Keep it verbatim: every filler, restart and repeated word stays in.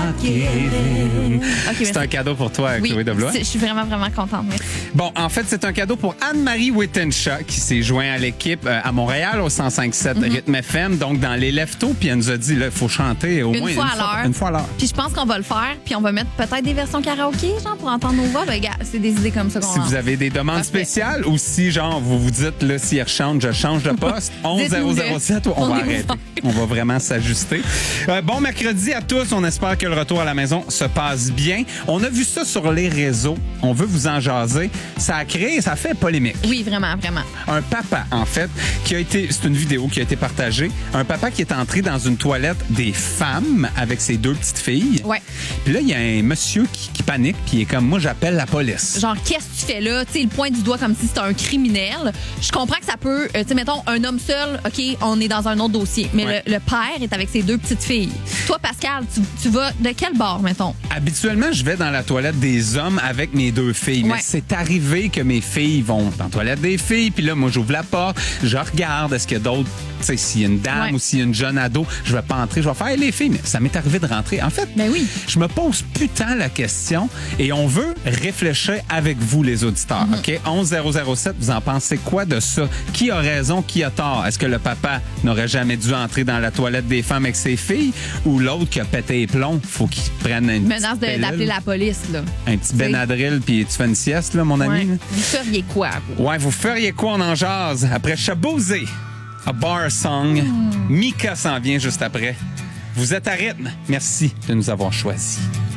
not giving. Okay, c'est un cadeau pour toi, oui, Chloé de Blois. Je suis vraiment, vraiment contente. Merci. Bon, en fait, c'est un cadeau pour Anne-Marie Wittenshaw qui s'est joint à l'équipe euh, à Montréal au cent cinq sept mm-hmm. Rythme F M, donc dans les leftos, puis elle nous a dit, là, il faut chanter au une moins fois une, à fois, l'heure. une fois à l'heure. Puis je pense qu'on va le faire, puis on va mettre peut-être des versions karaoké, genre, pour entendre nos voix. Ben, gars, c'est des idées comme ça qu'on Si lance. vous avez des demandes Parfait. spéciales ou si, genre, vous vous dites, là, si elle chante, je change de poste, onze zéro zéro sept, on, On va est arrêter. ouvert. On va vraiment s'ajuster. Euh, bon mercredi à tous. On espère que le retour à la maison se passe bien. On a vu ça sur les réseaux. On veut vous en jaser. Ça a créé, ça a fait polémique. Oui, vraiment, vraiment. Un papa, en fait, qui a été, c'est une vidéo qui a été partagée. Un papa qui est entré dans une toilette des femmes avec ses deux petites filles. Ouais. Puis là, il y a un monsieur qui, qui panique, puis il est comme, moi, j'appelle la police. Genre, qu'est-ce que tu fais là? Tu sais, il pointe du doigt comme si c'était un criminel. Je comprends que ça peut, euh, tu sais, mettons, un homme seul, OK, on est dans un autre dossier. Mais Ouais. le, le père est avec ses deux petites filles. Toi, Pascal, tu, tu vas de quel bord, mettons? Habituellement, je vais dans la toilette des hommes avec mes deux filles. Ouais. Mais c'est arrivé que mes filles vont dans la toilette des filles. Puis là, moi, j'ouvre la porte. Je regarde. Est-ce qu'il y a d'autres... Tu sais, s'il y a une dame Ouais. ou s'il y a une jeune ado, je vais pas entrer. Je vais faire hey, les filles. Mais ça m'est arrivé de rentrer. En fait, Ben oui. je me pose plus tant la question et on veut réfléchir avec vous, les auditeurs. Mm-hmm. OK? onze zéro zéro sept, vous en pensez quoi de ça? Qui a raison? Qui a tort? Est-ce que le papa n'aurait jamais dû entrer dans la toilette des femmes avec ses filles ou l'autre qui a pété les plombs? Faut qu'il prenne une Menace de- d'appeler la police, là. un petit Benadryl puis tu fais une sieste, là, mon ami? Ouais. là? Vous feriez quoi, vous? Ouais, vous feriez quoi, on en jase? Après Chabouzé, A Bar Song, Mm. Mika s'en vient juste après. Vous êtes à rythme. Merci de nous avoir choisis.